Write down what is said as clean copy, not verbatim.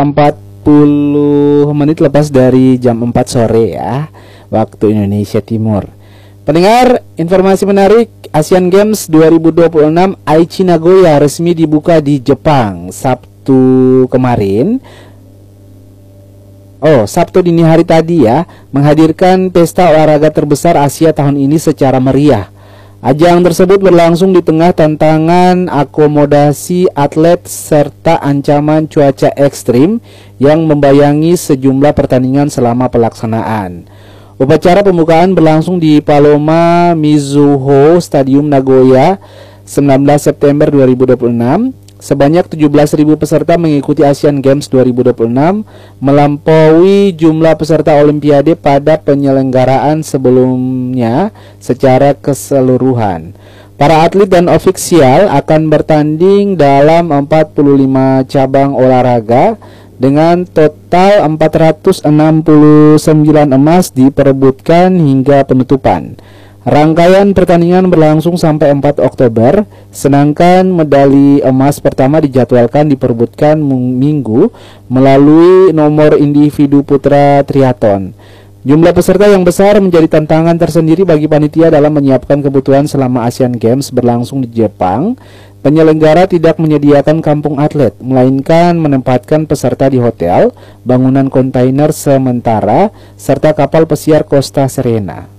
40 menit lepas dari jam 4 sore ya, waktu Indonesia Timur. Pendengar, informasi menarik, Asian Games 2026 Aichi Nagoya resmi dibuka di Jepang Sabtu kemarin. Sabtu dini hari tadi ya, menghadirkan pesta olahraga terbesar Asia tahun ini secara meriah. Ajang tersebut berlangsung di tengah tantangan akomodasi atlet serta ancaman cuaca ekstrim yang membayangi sejumlah pertandingan selama pelaksanaan. Upacara pembukaan berlangsung di Paloma Mizuho Stadium Nagoya 19 September 2026. Sebanyak 17.000 peserta mengikuti Asian Games 2026, melampaui jumlah peserta Olimpiade pada penyelenggaraan sebelumnya secara keseluruhan. Para atlet dan ofisial akan bertanding dalam 45 cabang olahraga dengan total 469 emas diperebutkan hingga penutupan. Rangkaian pertandingan berlangsung sampai 4 Oktober, sedangkan medali emas pertama dijadwalkan diperebutkan Minggu melalui nomor individu putra triathlon. Jumlah peserta yang besar menjadi tantangan tersendiri bagi panitia dalam menyiapkan kebutuhan selama Asian Games berlangsung di Jepang. Penyelenggara tidak menyediakan kampung atlet, melainkan menempatkan peserta di hotel, bangunan kontainer sementara, serta kapal pesiar Costa Serena.